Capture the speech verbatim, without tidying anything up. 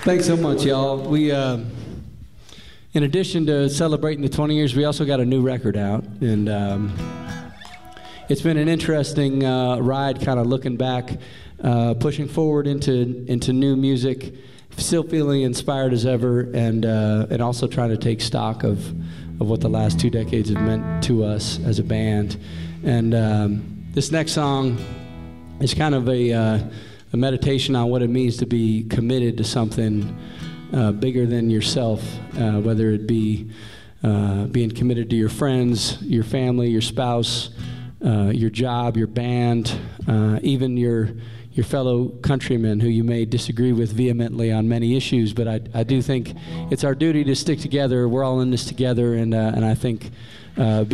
Thanks so much, y'all. We, uh, in addition to celebrating the twenty years, we also got a new record out, and um, it's been an interesting uh, ride, kind of looking back, uh, pushing forward into into new music, still feeling inspired as ever, and uh, and also trying to take stock of of what the last two decades have meant to us as a band. And um, this next song is kind of a uh, a meditation on what it means to be committed to something uh, bigger than yourself, uh, whether it be uh, being committed to your friends, your family, your spouse, uh, your job, your band, uh, even your your fellow countrymen who you may disagree with vehemently on many issues. But I, I do think it's our duty to stick together. We're all in this together, and uh, and I think uh,